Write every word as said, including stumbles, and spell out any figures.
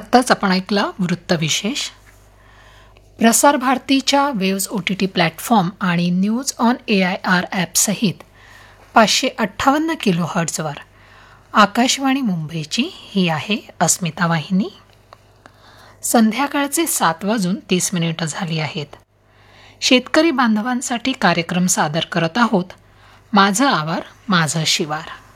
आत्ताच आपण ऐकला वृत्तविशेष. प्रसार भारतीच्या waves O T T platform आणि news on A I R ॲपसहित पाचशे अठ्ठावन्न किलो हर्ट्झवर आकाशवाणी मुंबईची ही आहे अस्मिता वाहिनी. संध्याकाळचे सात वाजून तीस मिनिटं झाली आहेत. शेतकरी बांधवांसाठी कार्यक्रम सादर करत आहोत माझं आवार माझं शिवार.